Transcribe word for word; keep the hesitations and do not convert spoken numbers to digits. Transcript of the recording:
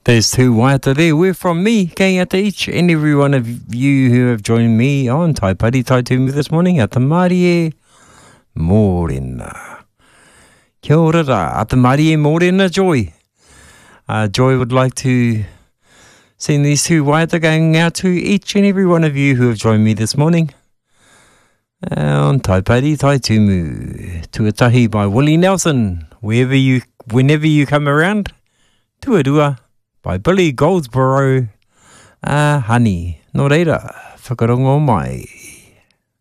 There's two waiata there. We're from me, kei ata each and every one of you who have joined me on Tai Pari Tai Tumu this morning at the Marie Morena. Kia ora ra, at the Marie Morena, Joy. Uh, Joy would like to send these two waiata going out to each and every one of you who have joined me this morning uh, on Tai Pari Tai Tumu. Tuatahi by Willie Nelson. Wherever you, whenever you come around, Tuarua by Billy Goldsboro. Uh, honey, no reira, whakarongo mai.